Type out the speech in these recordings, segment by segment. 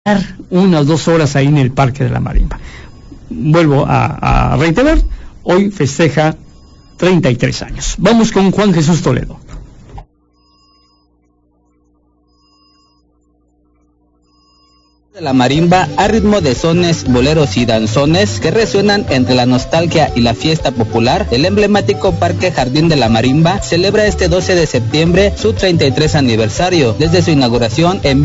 1 o 2 horas ahí en el Parque de la Marimba. Vuelvo a reiterar, hoy festeja 33 años. Vamos con Juan Jesús Toledo. La marimba a ritmo de sones, boleros y danzones que resuenan entre la nostalgia y la fiesta popular. El emblemático Parque Jardín de la Marimba celebra este 12 de septiembre su 33 aniversario desde su inauguración en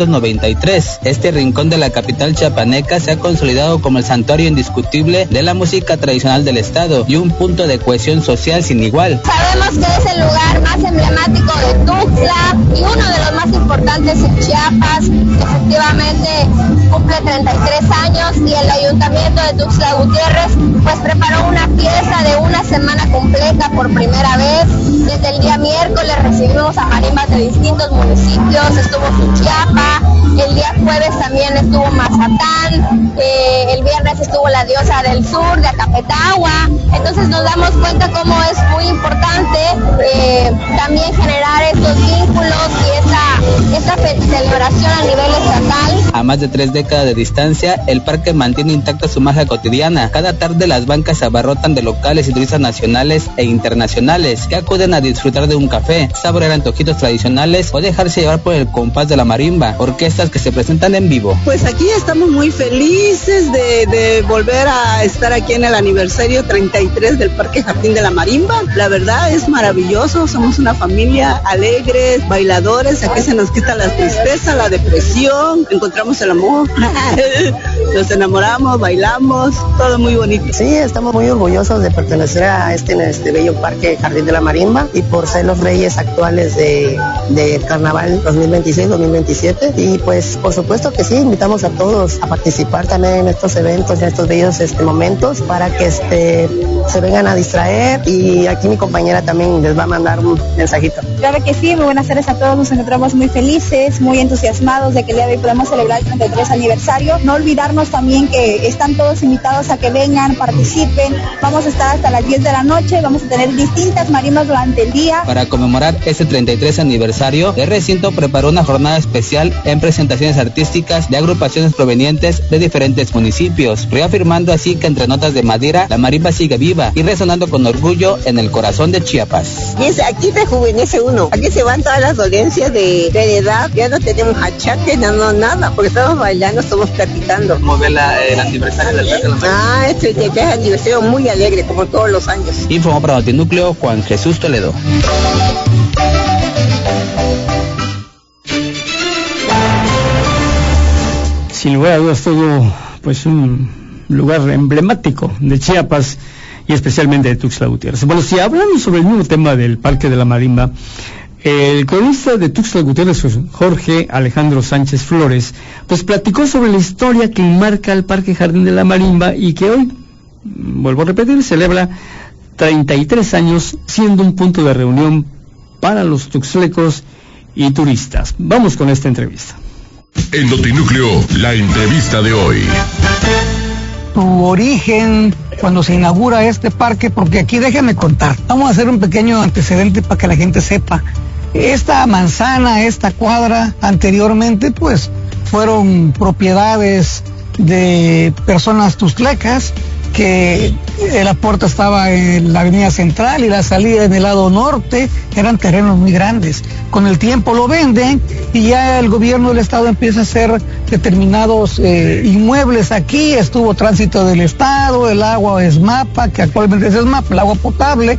1993. Este rincón de la capital chiapaneca se ha consolidado como el santuario indiscutible de la música tradicional del estado y un punto de cohesión social sin igual. Sabemos que es el lugar más emblemático de Tuxtla y uno de los más importantes en Chiapas. Efectivamente cumple 33 años y el Ayuntamiento de Tuxtla Gutiérrez pues preparó una fiesta de una semana completa por primera vez. Desde el día miércoles recibimos a marimbas de distintos municipios, estuvo Suchiapa, el día jueves también estuvo Mazatán, el viernes estuvo la Diosa del Sur de Acapetagua. Entonces nos damos cuenta cómo es muy importante también generar estos vínculos y esta celebración a nivel estatal. A más de 3 décadas de distancia, el parque mantiene intacta su magia cotidiana. Cada tarde las bancas se abarrotan de locales y turistas nacionales e internacionales que acuden a disfrutar de un café, saborear antojitos tradicionales o dejarse llevar por el compás de la marimba, orquestas que se presentan en vivo. Pues aquí estamos muy felices de volver a estar aquí en el aniversario 33 del Parque Jardín de la Marimba. La verdad es maravilloso, somos una familia alegres, bailadores, aquí se nos quita la tristeza, la depresión, encontramos el amor, nos enamoramos, bailamos, todo muy bonito. Sí, estamos muy orgullosos de pertenecer a este bello Parque Jardín de la Marimba y por ser los reyes actuales de Carnaval 2026-2027 y pues por supuesto que sí, invitamos a todos a participar también en estos eventos, en estos bellos momentos para que se vengan a distraer y aquí mi compañera también les va a mandar un mensajito. Claro que sí, muy buenas tardes a todos, nos encontramos muy felices, muy entusiasmados de que el día de hoy podamos celebrar el 33 aniversario. No olvidarnos también que están todos invitados a que vengan, participen. Vamos a estar hasta las 10 de la noche, vamos a tener distintas marimbas durante el día. Para conmemorar este 33 aniversario, el recinto preparó una jornada especial en presentaciones artísticas de agrupaciones provenientes de diferentes municipios, reafirmando así que entre notas de madera, la marimba sigue viva y resonando con orgullo en el corazón de Chiapas. Y aquí rejuvenece uno, aquí se van todas las dolencias de edad, ya no tenemos achaques, no nada, porque estamos bailando, estamos platicando. ¿Cómo ve el aniversario del Parque de la Marimba? Este 33 aniversario muy alegre, como todos los años. Informó para Notinúcleo Juan Jesús Toledo. Sin lugar a dudas, todo pues un lugar emblemático de Chiapas y especialmente de Tuxtla Gutiérrez. Bueno, si hablamos sobre el mismo tema del Parque de la Marimba, el cronista de Tuxtla Gutiérrez, Jorge Alejandro Sánchez Flores, pues platicó sobre la historia que marca el Parque Jardín de la Marimba y que hoy, vuelvo a repetir, celebra 33 años siendo un punto de reunión para los tuxtlecos y turistas. Vamos con esta entrevista. En Notinúcleo, la entrevista de hoy. Tu origen, cuando se inaugura este parque, porque aquí déjame contar, vamos a hacer un pequeño antecedente para que la gente sepa. Esta manzana, esta cuadra, anteriormente pues fueron propiedades de personas tuxtlecas, que la puerta estaba en la avenida central y la salida en el lado norte, eran terrenos muy grandes. Con el tiempo lo venden y ya el gobierno del estado empieza a hacer determinados inmuebles aquí. Estuvo Tránsito del Estado, el agua ESMAPA, que actualmente es ESMAPA, el agua potable.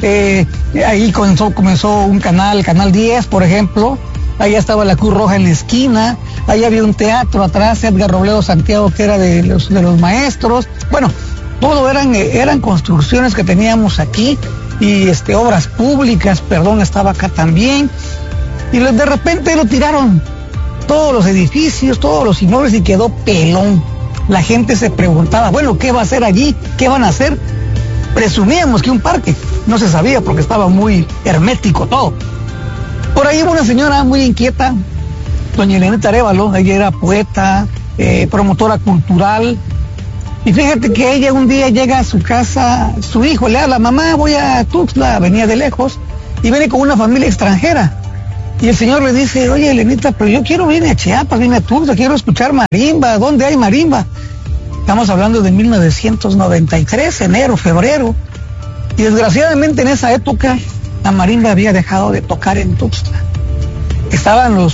Ahí comenzó un canal 10, por ejemplo. Ahí estaba la Cruz Roja en la esquina, ahí había un teatro atrás, Edgar Robledo Santiago, que era de los maestros. Bueno, todo eran construcciones que teníamos aquí, y obras públicas, estaba acá también, y de repente lo tiraron, todos los edificios, todos los inmuebles, y quedó pelón. La gente se preguntaba, bueno, ¿qué va a hacer allí? ¿Qué van a hacer? Presumíamos que un parque, no se sabía porque estaba muy hermético todo. Por ahí hubo una señora muy inquieta, doña Elenita Arévalo, ella era poeta, promotora cultural, y fíjate que ella un día llega a su casa, su hijo le habla, mamá, voy a Tuxtla, venía de lejos, y viene con una familia extranjera, Y el señor le dice, oye, Elenita, pero yo quiero venir a Chiapas, vine a Tuxtla, quiero escuchar marimba. ¿Dónde hay marimba? Estamos hablando de 1993, enero, febrero. Y desgraciadamente en esa época la marimba había dejado de tocar en Tuxtla. Estaban los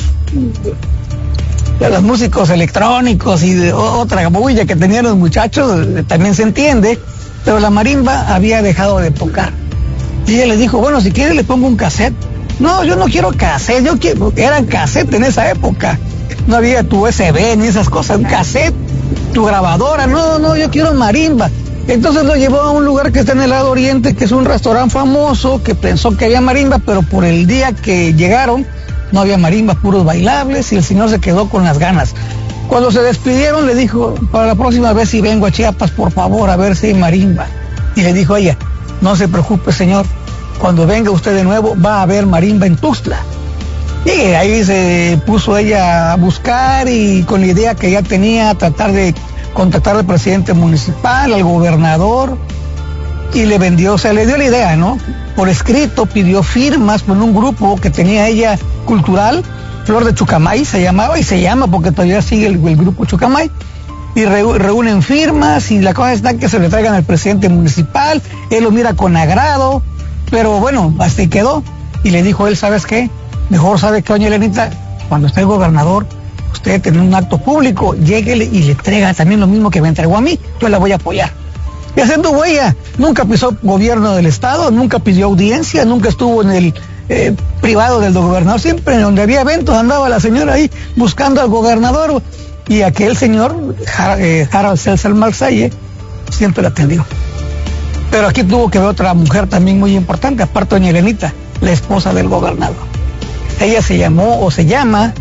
músicos electrónicos y de otra bulla que tenían los muchachos, también se entiende, pero la marimba había dejado de tocar. Y ella le dijo, bueno, si quiere le pongo un cassette. No, yo no quiero cassette, eran cassette en esa época. No había tu USB ni esas cosas, un cassette, tu grabadora, no, yo quiero marimba. Entonces lo llevó a un lugar que está en el lado oriente, que es un restaurante famoso, que pensó que había marimba, pero por el día que llegaron no había marimba, puros bailables, y el señor se quedó con las ganas. Cuando se despidieron le dijo, para la próxima vez si vengo a Chiapas, por favor, a ver si hay marimba. Y le dijo ella, no se preocupe, señor, cuando venga usted de nuevo va a haber marimba en Tuxtla. Y ahí se puso ella a buscar, y con la idea que ya tenía, tratar de contactar al presidente municipal, al gobernador, y le vendió, o sea, le dio la idea, ¿no? Por escrito, pidió firmas con un grupo que tenía ella cultural, Flor de Chucamay se llamaba, y se llama porque todavía sigue el grupo Chucamay, y reúnen firmas, y la cosa está que se le traigan al presidente municipal, él lo mira con agrado, pero bueno, hasta ahí quedó, y le dijo él, ¿sabes qué? Mejor sabe que doña Elenita, cuando esté el gobernador, usted tiene un acto público, lléguele y le entrega también lo mismo que me entregó a mí, yo la voy a apoyar. Y haciendo huella, nunca pisó gobierno del estado, nunca pidió audiencia, nunca estuvo en el privado del gobernador, siempre donde había eventos andaba la señora ahí buscando al gobernador, y aquel señor, Harold César Marsalle, siempre la atendió. Pero aquí tuvo que ver otra mujer también muy importante, aparte de doña Elenita, la esposa del gobernador. Ella se llama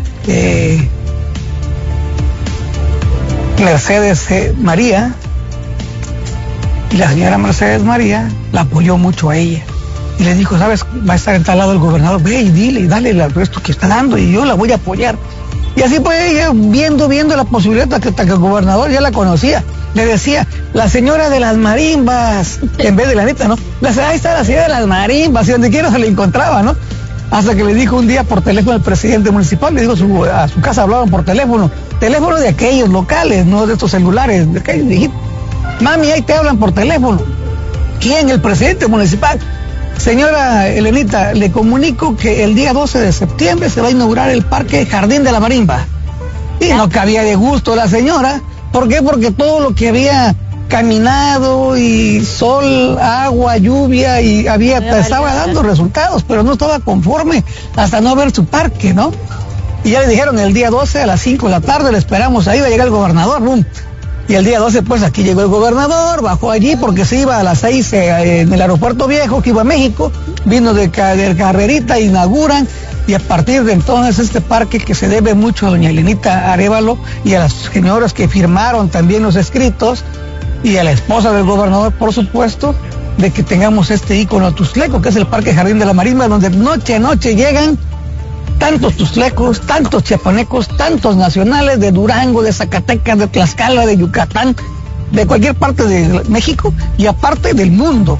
Mercedes María, y la señora Mercedes María la apoyó mucho a ella. Y le dijo, ¿sabes? Va a estar en tal lado el gobernador, ve y dile, y dale el resto que está dando, y yo la voy a apoyar. Y así pues ella, viendo la posibilidad, que el gobernador ya la conocía, le decía, la señora de las marimbas, en vez de la neta, ¿no? Ahí está la señora de las marimbas, y donde quiera se le encontraba, ¿no? Hasta que le dijo un día por teléfono al presidente municipal, le dijo a su casa, hablaban por teléfono de aquellos locales, no de estos celulares, de aquellos viejitos. Mami, ahí te hablan por teléfono. ¿Quién? El presidente municipal. Señora Elenita, le comunico que el día 12 de septiembre se va a inaugurar el Parque Jardín de la Marimba. Y no cabía de gusto la señora. ¿Por qué? Porque todo lo que había caminado, y sol, agua, lluvia, y estaba dando resultados, pero no estaba conforme hasta no ver su parque, ¿no? Y ya le dijeron, el día 12 a las 5 de la tarde le esperamos, ahí va a llegar el gobernador, ¡bum! Y el día 12, pues aquí llegó el gobernador, bajó allí porque se iba a las 6 en el aeropuerto viejo, que iba a México, vino de carrerita, inauguran, y a partir de entonces este parque, que se debe mucho a doña Elenita Arévalo y a las señoras que firmaron también los escritos, y a la esposa del gobernador, por supuesto, de que tengamos este ícono tuxtleco, que es el Parque Jardín de la Marimba, donde noche a noche llegan tantos tuxtlecos, tantos chiapanecos, tantos nacionales de Durango, de Zacatecas, de Tlaxcala, de Yucatán, de cualquier parte de México y aparte del mundo.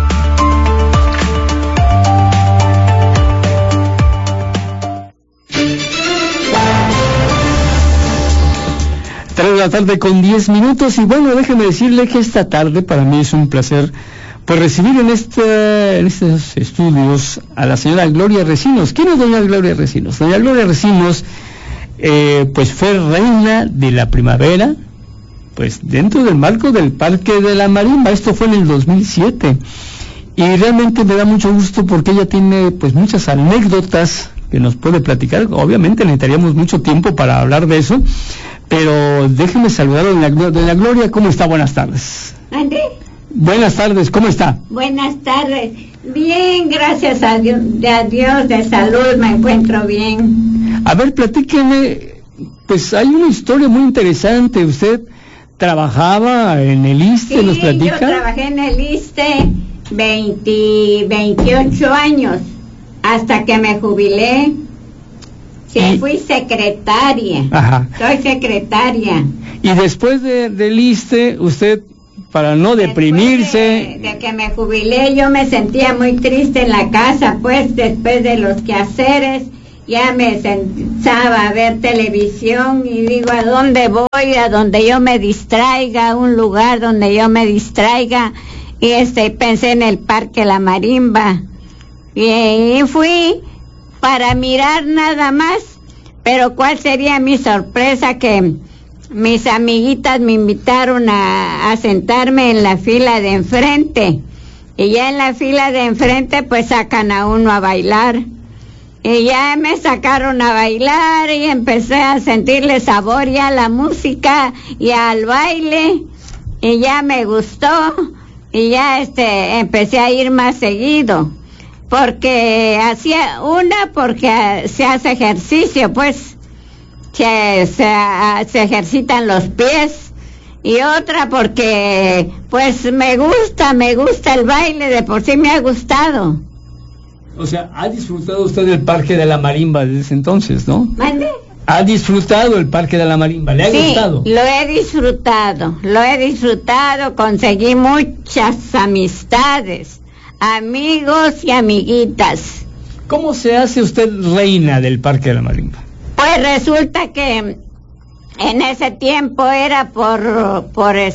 De la tarde con 10 minutos, y bueno, déjeme decirle que esta tarde para mí es un placer pues recibir en estos estudios a la señora Gloria Recinos. ¿Quién es doña Gloria Recinos? Doña Gloria Recinos pues fue reina de la primavera, pues dentro del marco del Parque de la Marimba. Esto fue en el 2007, y realmente me da mucho gusto porque ella tiene pues muchas anécdotas que nos puede platicar. Obviamente necesitaríamos mucho tiempo para hablar de eso, pero déjeme saludar a doña Gloria. ¿Cómo está? Buenas tardes. ¿André? Buenas tardes, ¿cómo está? Buenas tardes. Bien, gracias a Dios, de salud me encuentro bien. A ver, platíqueme, pues hay una historia muy interesante. Usted trabajaba en el ISSSTE, ¿nos platica? Sí, yo trabajé en el ISSSTE 28 años, hasta que me jubilé. Sí, fui secretaria. Ajá. Soy secretaria. Y después del ISSSTE, usted, para no deprimirse... De que me jubilé, yo me sentía muy triste en la casa, pues, después de los quehaceres, ya me sentaba a ver televisión y digo, ¿a dónde voy? A donde yo me distraiga, un lugar donde yo me distraiga. Y pensé en el Parque La Marimba. Y fui para mirar nada más. Pero ¿cuál sería mi sorpresa? Que mis amiguitas me invitaron a sentarme en la fila de enfrente. Y ya en la fila de enfrente pues sacan a uno a bailar. Y ya me sacaron a bailar y empecé a sentirle sabor ya a la música y al baile. Y ya me gustó y ya empecé a ir más seguido. Porque porque se hace ejercicio, pues, se ejercitan los pies, y otra porque, pues, me gusta el baile, de por sí me ha gustado. O sea, ¿ha disfrutado usted del Parque de la Marimba desde ese entonces, no? ¿Mande? ¿Ha disfrutado el Parque de la Marimba? ¿Le ha gustado? Sí, lo he disfrutado, conseguí muchas amistades, amigos y amiguitas. ¿Cómo se hace usted reina del Parque de la Marimba? Pues resulta que en ese tiempo era por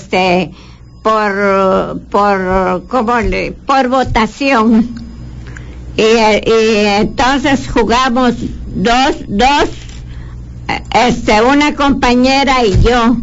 votación. Y entonces jugamos dos, una compañera y yo.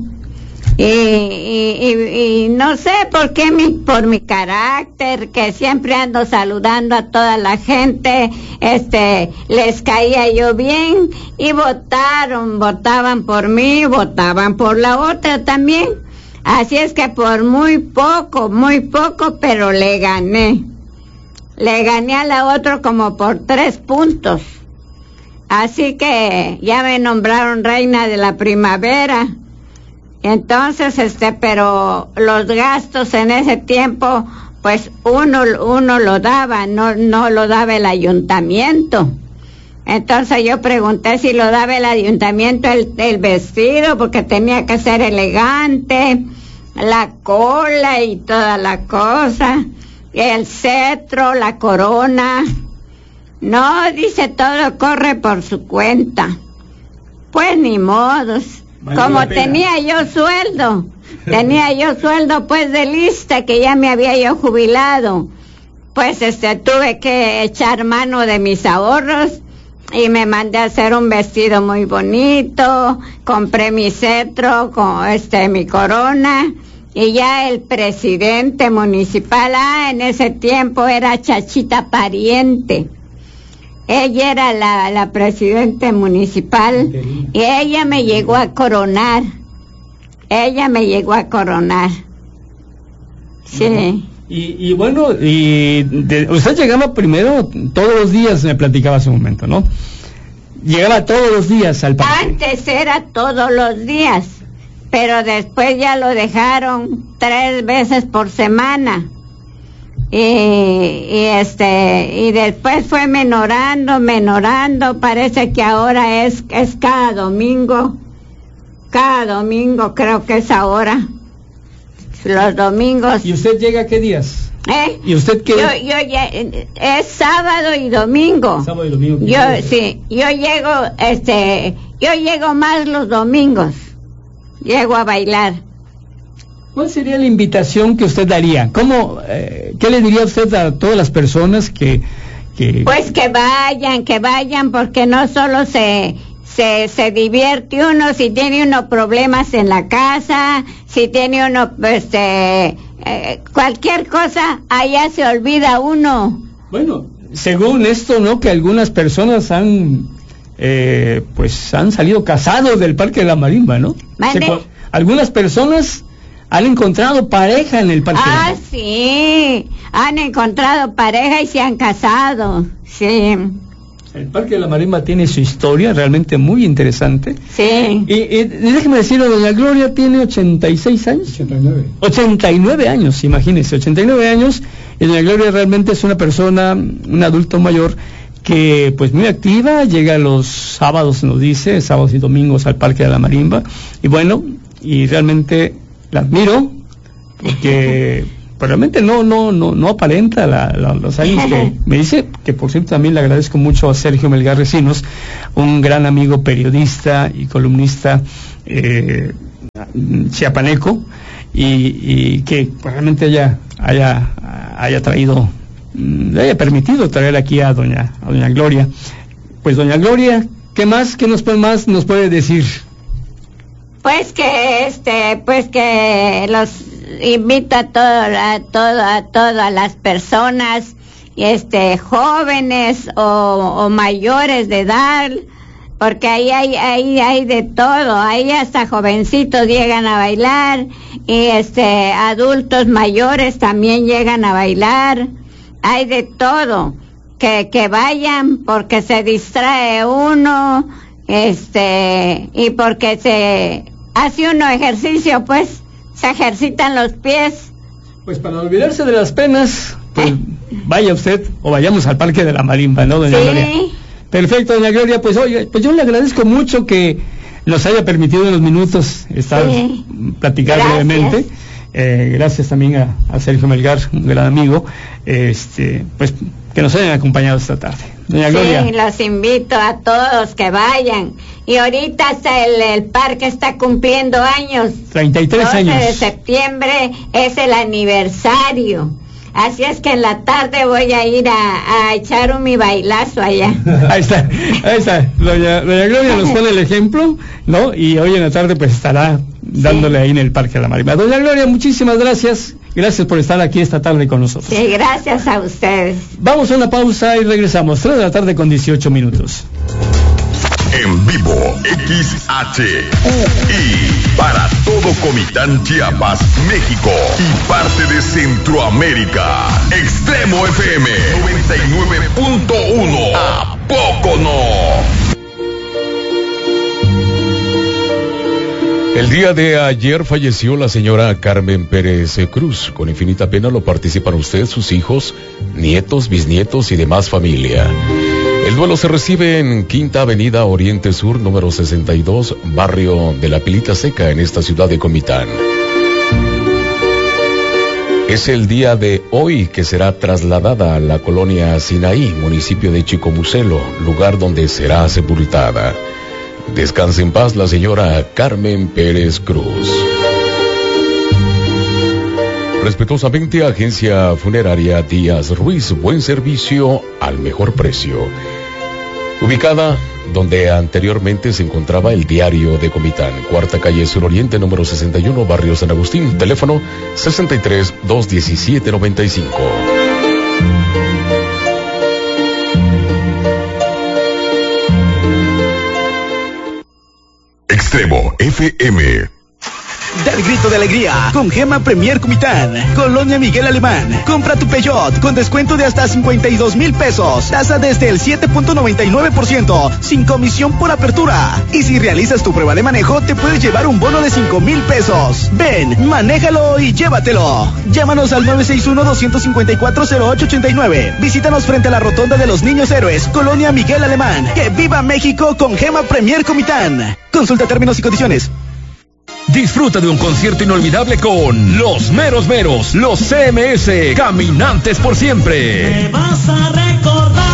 Y no sé por qué, por mi carácter, que siempre ando saludando a toda la gente, les caía yo bien y votaban por mí, votaban por la otra también. Así es que por muy poco, pero le gané. Le gané a la otra como por 3 puntos. Así que ya me nombraron reina de la primavera. Entonces, pero los gastos en ese tiempo, pues uno lo daba, no lo daba el ayuntamiento. Entonces yo pregunté si lo daba el ayuntamiento el vestido, porque tenía que ser elegante, la cola y toda la cosa, el cetro, la corona. No, dice, todo corre por su cuenta. Pues ni modos. Como tenía yo sueldo pues de lista, que ya me había yo jubilado, pues tuve que echar mano de mis ahorros y me mandé a hacer un vestido muy bonito, compré mi cetro, con mi corona, y ya el presidente municipal, en ese tiempo era Chachita Pariente. Ella era la presidenta municipal y ella me llegó a coronar. Sí. Y bueno, usted llegaba primero todos los días, me platicaba hace un momento, ¿no? Llegaba todos los días al parque. Antes era todos los días, pero después ya lo dejaron 3 veces por semana. Y después fue menorando, parece que ahora es cada domingo creo que es ahora, los domingos. ¿Y usted llega qué días? ¿Y usted qué? Yo es sábado y domingo. Sábado y domingo. Yo llego más los domingos, llego a bailar. ¿Cuál sería la invitación que usted daría? ¿Qué le diría usted a todas las personas que... Pues que vayan, porque no solo se divierte uno, si tiene uno problemas en la casa, si tiene uno, cualquier cosa, allá se olvida uno. Bueno, según esto, ¿no? Que algunas personas han salido casados del Parque de la Marimba, ¿no? Algunas personas han encontrado pareja en el Parque de la Marimba. Sí, han encontrado pareja y se han casado, sí. El Parque de la Marimba tiene su historia realmente muy interesante. Sí. Y déjeme decirlo, doña Gloria tiene 86 años. 89 años, imagínese, 89 años. Y doña Gloria realmente es una persona, un adulto mayor, que pues muy activa, llega los sábados, nos dice, sábados y domingos al Parque de la Marimba. Y bueno, y realmente la admiro, porque pues realmente no aparenta los años que me dice, que por cierto también le agradezco mucho a Sergio Melgar Recinos, un gran amigo periodista y columnista chiapaneco, y que realmente haya traído, le haya permitido traer aquí a doña Gloria. Pues doña Gloria, ¿qué más nos puede decir? Pues que los invito a todas las personas, jóvenes o mayores de edad, porque ahí hay de todo, ahí hasta jovencitos llegan a bailar, y adultos mayores también llegan a bailar, hay de todo, que vayan porque se distrae uno, y porque se hace uno ejercicio, pues se ejercitan los pies. Pues para olvidarse de las penas, pues vaya usted o vayamos al Parque de la Marimba, ¿no, doña Gloria? Perfecto, doña Gloria, pues oye, pues yo le agradezco mucho que nos haya permitido unos minutos platicar brevemente. Gracias también a Sergio Melgar, un gran amigo, pues que nos hayan acompañado esta tarde. Doña Gloria. Sí, los invito a todos que vayan. Y ahorita el parque está cumpliendo años. 33 años. 12 de septiembre es el aniversario. Así es que en la tarde voy a ir a echar mi bailazo allá. Ahí está. Doña Gloria nos pone el ejemplo, ¿no? Y hoy en la tarde pues estará dándole ahí en el Parque de la Marimba. Doña Gloria, muchísimas gracias. Gracias por estar aquí esta tarde con nosotros. Sí, gracias a ustedes. Vamos a una pausa y regresamos. 3 de la tarde con 18 minutos. En vivo, XHUI, para todo Comitán, Chiapas, México y parte de Centroamérica. Extremo FM 99.1. ¿A poco no? El día de ayer falleció la señora Carmen Pérez Cruz. Con infinita pena lo participan usted, sus hijos, nietos, bisnietos y demás familia. El duelo se recibe en Quinta Avenida Oriente Sur, número 62, barrio de La Pilita Seca, en esta ciudad de Comitán. Es el día de hoy que será trasladada a la colonia Sinaí, municipio de Chicomucelo, lugar donde será sepultada. Descanse en paz la señora Carmen Pérez Cruz. Respetuosamente, Agencia Funeraria Díaz Ruiz, buen servicio al mejor precio. Ubicada donde anteriormente se encontraba el Diario de Comitán, Cuarta Calle Suroriente, número 61, barrio San Agustín, teléfono 63-217-95. Extremo FM. Da el grito de alegría con Gema Premier Comitán, Colonia Miguel Alemán. Compra tu Peugeot con descuento de hasta 52,000 pesos. Tasa desde el 7.99%, sin comisión por apertura. Y si realizas tu prueba de manejo, te puedes llevar un bono de 5,000 pesos. Ven, manéjalo y llévatelo. Llámanos al 961-254-0889. Visítanos frente a la Rotonda de los Niños Héroes, Colonia Miguel Alemán. ¡Que viva México con Gema Premier Comitán! Consulta términos y condiciones. Disfruta de un concierto inolvidable con Los Meros Meros, los CMS, Caminantes por Siempre. Me vas a recordar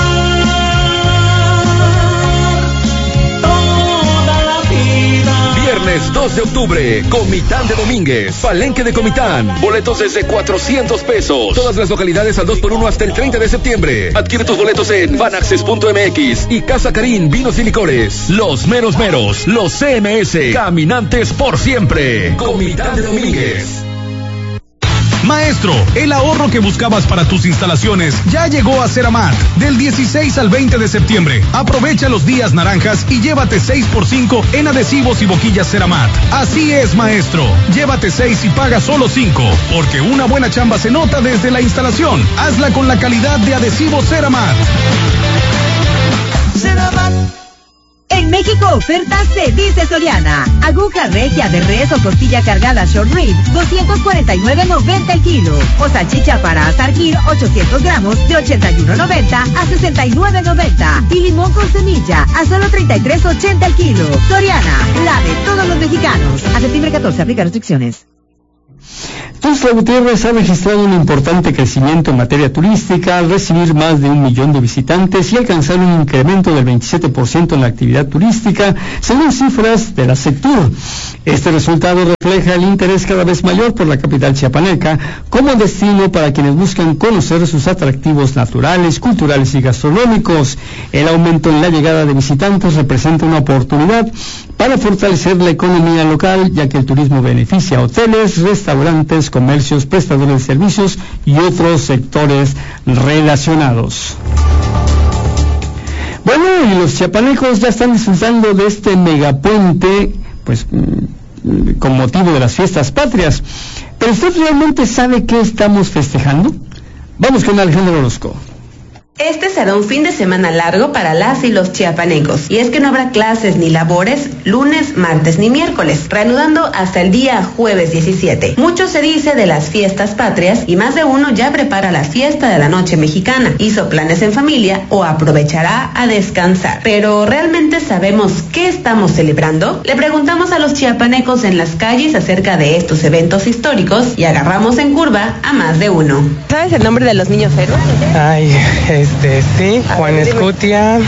toda la vida. Viernes 2 de octubre, Comitán de Domínguez, Palenque de Comitán. Boletos desde 400 pesos. Todas las localidades al 2x1 hasta el 30 de septiembre. Adquiere tus boletos en vanaccess.mx y Casa Carín Vinos y Licores. Los Meros Meros, los CMS, Caminantes por Siempre. Comitán de Domínguez. Maestro, el ahorro que buscabas para tus instalaciones ya llegó a Ceramat. Del 16 al 20 de septiembre, aprovecha los días naranjas y llévate 6x5 en adhesivos y boquillas Ceramat. Así es, maestro. Llévate 6 y paga solo 5, porque una buena chamba se nota desde la instalación. Hazla con la calidad de adhesivos Ceramat. Ceramat. En México, ofertas se dice Soriana. Aguja regia de res o costilla cargada short rib, 249.90 el kilo. O salchicha para asar gir, 800 gramos, de 81.90 a 69.90. Y limón con semilla, a solo 33.80 el kilo. Soriana, la de todos los mexicanos. A septiembre 14, aplica restricciones. Tuxtla Gutiérrez ha registrado un importante crecimiento en materia turística al recibir más de 1 millón de visitantes y alcanzar un incremento del 27% en la actividad turística, según cifras de la Sectur. Este resultado refleja el interés cada vez mayor por la capital chiapaneca como destino para quienes buscan conocer sus atractivos naturales, culturales y gastronómicos. El aumento en la llegada de visitantes representa una oportunidad para fortalecer la economía local, ya que el turismo beneficia a hoteles, restaurantes, comercios, prestadores de servicios y otros sectores relacionados. Bueno, y los chiapanecos ya están disfrutando de este megapuente, pues con motivo de las fiestas patrias. ¿Pero usted realmente sabe qué estamos festejando? Vamos con Alejandro Orozco. Este será un fin de semana largo para las y los chiapanecos, y es que no habrá clases ni labores lunes, martes ni miércoles, reanudando hasta el día jueves 17. Mucho se dice de las fiestas patrias y más de uno ya prepara la fiesta de la noche mexicana, hizo planes en familia o aprovechará a descansar. Pero ¿realmente sabemos qué estamos celebrando? Le preguntamos a los chiapanecos en las calles acerca de estos eventos históricos y agarramos en curva a más de uno. ¿Sabes el nombre de los niños héroes? Sí, Juan Escutia,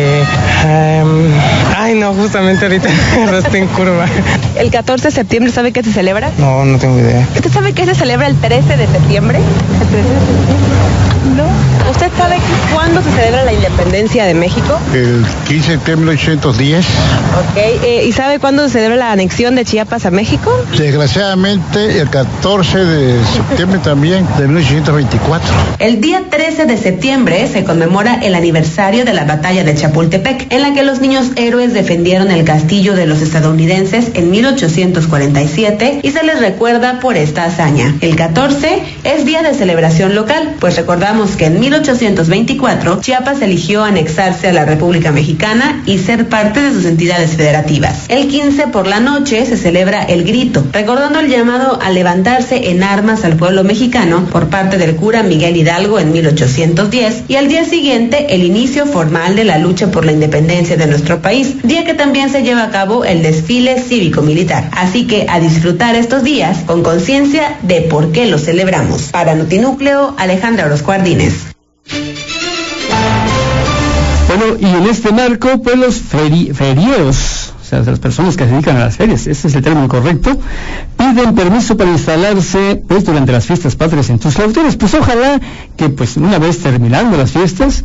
justamente ahorita estoy en curva. ¿El 14 de septiembre sabe qué se celebra? No tengo idea. ¿Usted sabe qué se celebra el 13 de septiembre? ¿El 13 de septiembre? No. ¿Usted sabe cuándo se celebra la independencia de México? El 15 de septiembre de 1810. Ok, ¿y sabe cuándo se celebra la anexión de Chiapas a México? Desgraciadamente el 14 de septiembre también de 1824. El día 13 de septiembre se conmemora el aniversario de la batalla de Chapultepec, en la que los niños héroes defendieron el castillo de los estadounidenses en 1847 y se les recuerda por esta hazaña. El 14 es día de celebración local, pues recordamos que en 1824 Chiapas eligió anexarse a la República Mexicana y ser parte de sus entidades federativas. El 15 por la noche se celebra el grito, recordando el llamado a levantarse en armas al pueblo mexicano por parte del cura Miguel Hidalgo en 1810, y al día siguiente el inicio formal de la lucha por la independencia de nuestro país, día que también se lleva a cabo el desfile cívico-militar. Así que a disfrutar estos días con conciencia de por qué los celebramos. Para Notinúcleo, Alejandra Orozco Ardínez. Bueno, y en este marco, pues los ferieros, o sea, las personas que se dedican a las ferias, ese es el término correcto, piden permiso para instalarse, pues, durante las fiestas patrias en Tuxtla Gutiérrez. Pues ojalá que, pues, una vez terminando las fiestas,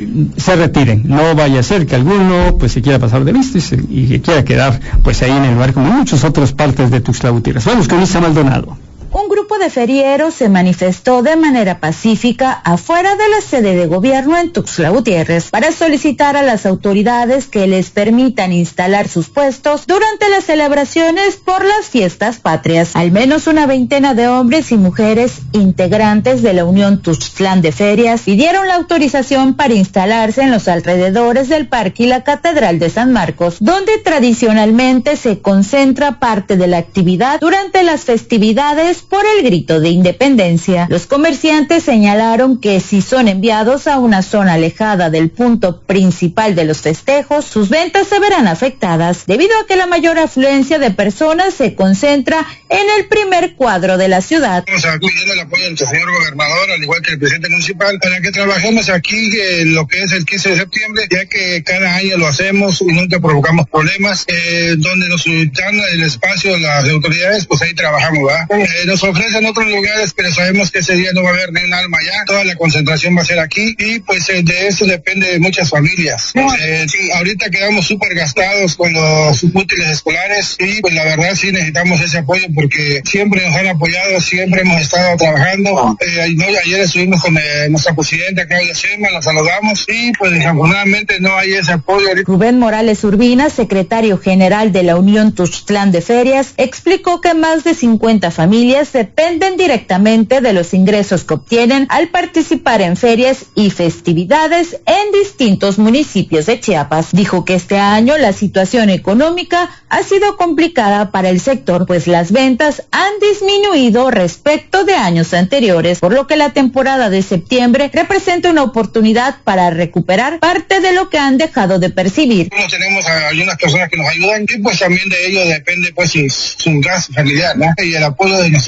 se retiren. No vaya a ser que alguno, pues, se quiera pasar de vista y que quiera quedar, pues, ahí en el lugar, como en muchas otras partes de Tuxtla Gutiérrez. Vamos con Isa Maldonado. Un grupo de ferieros se manifestó de manera pacífica afuera de la sede de gobierno en Tuxtla Gutiérrez para solicitar a las autoridades que les permitan instalar sus puestos durante las celebraciones por las fiestas patrias. Al menos una veintena de hombres y mujeres integrantes de la Unión Tuxtlán de Ferias pidieron la autorización para instalarse en los alrededores del parque y la Catedral de San Marcos, donde tradicionalmente se concentra parte de la actividad durante las festividades por el grito de independencia. Los comerciantes señalaron que si son enviados a una zona alejada del punto principal de los festejos, sus ventas se verán afectadas, debido a que la mayor afluencia de personas se concentra en el primer cuadro de la ciudad. Estamos pidiendo el apoyo del señor gobernador, al igual que el presidente municipal, para que trabajemos aquí lo que es el 15 de septiembre, ya que cada año lo hacemos y nunca provocamos problemas. Donde nos dan el espacio las autoridades, pues ahí trabajamos, ¿verdad? Nos ofrecen otros lugares, pero sabemos que ese día no va a haber ni un alma allá, toda la concentración va a ser aquí, y pues de eso depende de muchas familias. Ahorita quedamos súper gastados con los útiles escolares, y pues la verdad sí necesitamos ese apoyo, porque siempre nos han apoyado, siempre hemos estado trabajando. Ayer estuvimos con nuestra presidenta Claudia Sheinbaum, la saludamos, y pues desafortunadamente no hay ese apoyo. Rubén Morales Urbina, secretario general de la Unión Tuxtlán de Ferias, explicó que más de 50 familias dependen directamente de los ingresos que obtienen al participar en ferias y festividades en distintos municipios de Chiapas. Dijo que este año la situación económica ha sido complicada para el sector, pues las ventas han disminuido respecto de años anteriores, por lo que la temporada de septiembre representa una oportunidad para recuperar parte de lo que han dejado de percibir. Tenemos a algunas personas que nos ayudan, y pues también de ello depende pues su gasto familiar, ¿no? Y el apoyo de nuestros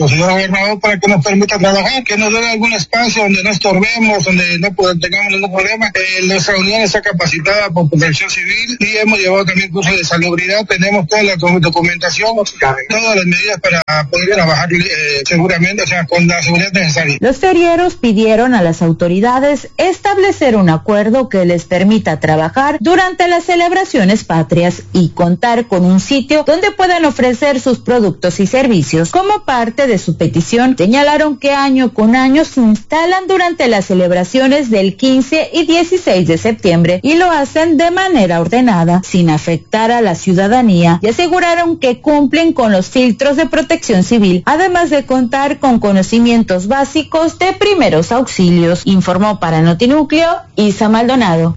nuestro señor gobernador para que nos permita trabajar, que nos dé algún espacio donde no estorbemos, donde no tengamos ningún problema. Nuestra unión está capacitada por Protección Civil y hemos llevado también cursos de salubridad, tenemos toda la documentación, todas las medidas para poder trabajar seguramente, o sea, con la seguridad necesaria. Los ferieros pidieron a las autoridades establecer un acuerdo que les permita trabajar durante las celebraciones patrias y contar con un sitio donde puedan ofrecer sus productos y servicios. Como parte de su petición, señalaron que año con año se instalan durante las celebraciones del 15 y 16 de septiembre y lo hacen de manera ordenada, sin afectar a la ciudadanía, y aseguraron que cumplen con los filtros de protección civil, además de contar con conocimientos básicos de primeros auxilios, informó para Notinúcleo Isa Maldonado.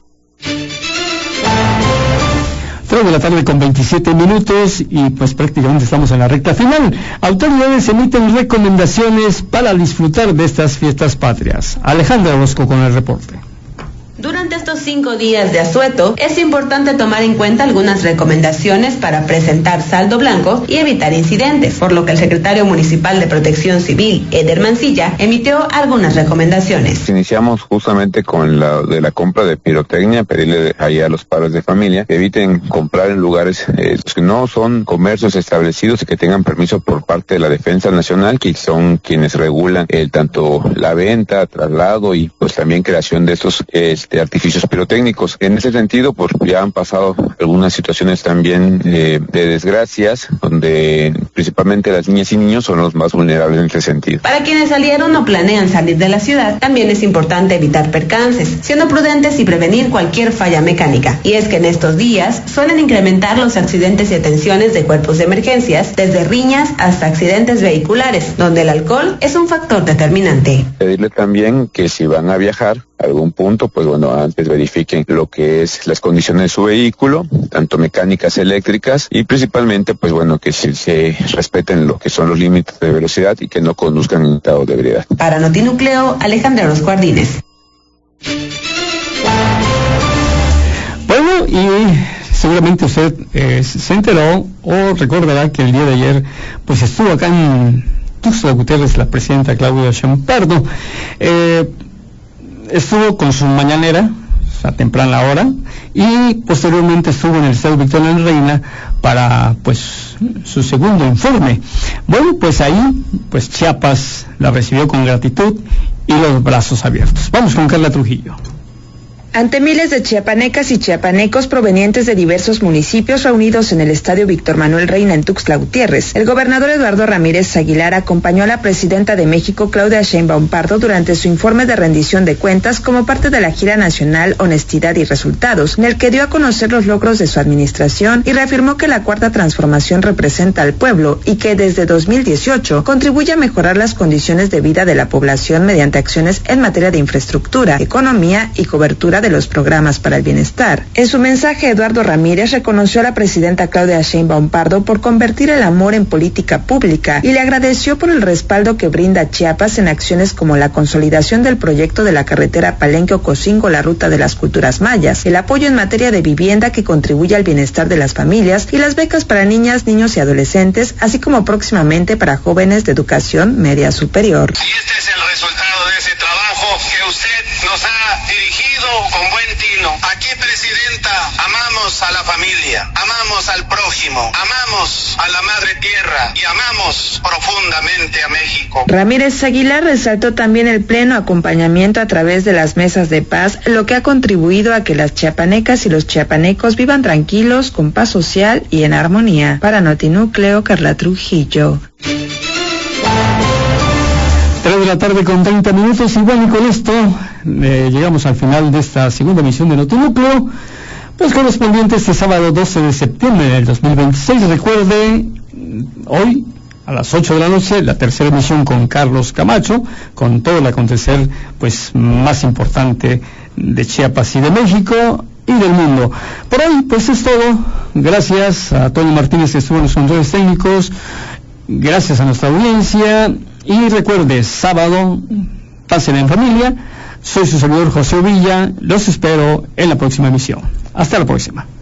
3 de la tarde con 27 minutos y pues prácticamente estamos en la recta final. Autoridades emiten recomendaciones para disfrutar de estas fiestas patrias. Alejandra Orozco con el reporte. Durante estos 5 días de asueto, es importante tomar en cuenta algunas recomendaciones para presentar saldo blanco y evitar incidentes, por lo que el secretario municipal de Protección Civil, Eder Mancilla, emitió algunas recomendaciones. Iniciamos justamente con la de la compra de pirotecnia, pedirle ahí a los padres de familia que eviten comprar en lugares que no son comercios establecidos y que tengan permiso por parte de la Defensa Nacional, que son quienes regulan tanto la venta, traslado y pues también creación de estos artificios pirotécnicos. En ese sentido, pues ya han pasado algunas situaciones también de desgracias, donde principalmente las niñas y niños son los más vulnerables en ese sentido. Para quienes salieron o planean salir de la ciudad, también es importante evitar percances, siendo prudentes y prevenir cualquier falla mecánica. Y es que en estos días suelen incrementar los accidentes y atenciones de cuerpos de emergencias, desde riñas hasta accidentes vehiculares, donde el alcohol es un factor determinante. Pedirle también que si van a viajar a algún punto, pues bueno, antes verifiquen lo que es las condiciones de su vehículo, tanto mecánicas, eléctricas, y principalmente, pues bueno, que se respeten lo que son los límites de velocidad y que no conduzcan en estado de ebriedad. Para Notinúcleo, Alejandra Orozco Ardínez. Bueno, y seguramente usted se enteró o recordará que el día de ayer, pues estuvo acá en Tuxtla Gutiérrez la presidenta Claudia Sheinbaum Pardo. Estuvo con su mañanera a temprana hora y posteriormente estuvo en el Estadio Victoria Reina para pues su segundo informe. Bueno, pues ahí pues Chiapas la recibió con gratitud y los brazos abiertos. Vamos con Carla Trujillo. Ante miles de chiapanecas y chiapanecos provenientes de diversos municipios reunidos en el Estadio Víctor Manuel Reina en Tuxtla Gutiérrez, el gobernador Eduardo Ramírez Aguilar acompañó a la presidenta de México, Claudia Sheinbaum Pardo, durante su informe de rendición de cuentas como parte de la gira nacional Honestidad y Resultados, en el que dio a conocer los logros de su administración y reafirmó que la Cuarta Transformación representa al pueblo y que desde 2018 contribuye a mejorar las condiciones de vida de la población mediante acciones en materia de infraestructura, economía y cobertura de los programas para el bienestar. En su mensaje, Eduardo Ramírez reconoció a la presidenta Claudia Sheinbaum Pardo por convertir el amor en política pública y le agradeció por el respaldo que brinda a Chiapas en acciones como la consolidación del proyecto de la carretera Palenque-Ocosingo, la ruta de las culturas mayas, el apoyo en materia de vivienda que contribuye al bienestar de las familias y las becas para niñas, niños y adolescentes, así como próximamente para jóvenes de educación media superior. Y este es el resultado de ese trabajo que usted nos ha dirigido con buen tino. Aquí, presidenta, amamos a la familia, amamos al prójimo, amamos a la madre tierra y amamos profundamente a México. Ramírez Aguilar resaltó también el pleno acompañamiento a través de las mesas de paz, lo que ha contribuido a que las chiapanecas y los chiapanecos vivan tranquilos, con paz social y en armonía. Para Notinúcleo, Carla Trujillo. 3 de la tarde con 30 minutos y bueno, y con esto llegamos al final de esta segunda emisión de Notinúcleo, pues correspondiente este sábado 12 de septiembre del 2026. Recuerde, hoy a las 8 de la noche, la tercera emisión con Carlos Camacho, con todo el acontecer pues más importante de Chiapas y de México y del mundo. Por hoy pues es todo. Gracias a Toño Martínez que estuvo en los controles técnicos, gracias a nuestra audiencia. Y recuerde, sábado, pasen en familia. Soy su servidor José Villa. Los espero en la próxima emisión. Hasta la próxima.